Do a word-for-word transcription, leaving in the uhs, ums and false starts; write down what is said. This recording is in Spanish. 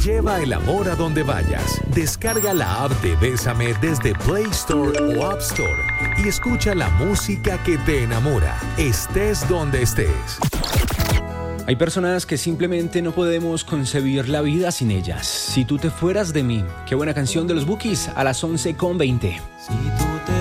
Lleva el amor a donde vayas. Descarga la app de Bésame desde Play Store o App Store y escucha la música que te enamora, estés donde estés. Hay personas que simplemente no podemos concebir la vida sin ellas. Si tú te fueras de mí, qué buena canción de los Bukis a las once con veinte.